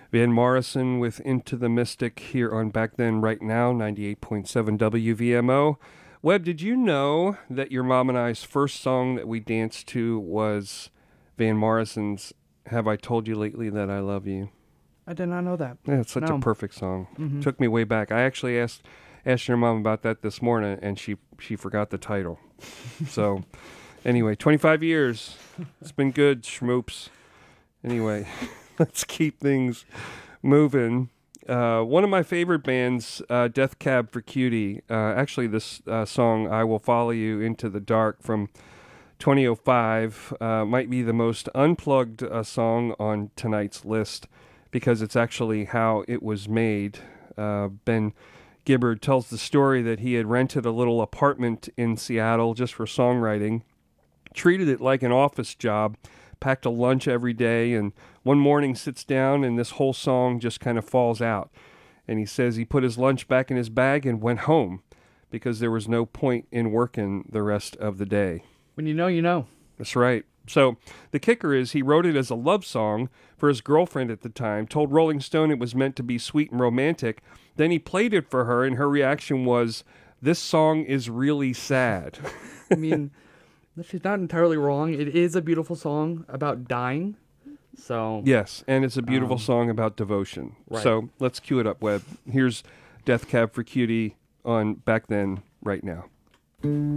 Van Morrison with Into the Mystic here on Back Then Right Now, 98.7 WVMO. Webb, did you know that your mom and I's first song that we danced to was Van Morrison's Have I Told You Lately That I Love You? I did not know that. Yeah, it's such a perfect song. Mm-hmm. Took me way back. I actually asked your mom about that this morning, and she forgot the title. So, anyway, 25 years. It's been good, schmoops. Anyway, let's keep things moving. One of my favorite bands, Death Cab for Cutie. Actually, this song, I Will Follow You Into the Dark from 2005, might be the most unplugged song on tonight's list because it's actually how it was made. Ben Gibbard tells the story that he had rented a little apartment in Seattle just for songwriting, treated it like an office job, packed a lunch every day, and one morning sits down and this whole song just kind of falls out. And he says he put his lunch back in his bag and went home because there was no point in working the rest of the day. When you know, you know. That's right. So the kicker is he wrote it as a love song for his girlfriend at the time, told Rolling Stone it was meant to be sweet and romantic. Then he played it for her, and her reaction was, "This song is really sad." I mean, she's not entirely wrong. It is a beautiful song about dying. So yes, and it's a beautiful song about devotion. Right. So let's cue it up, Webb. Here's Death Cab for Cutie on Back Then, Right Now.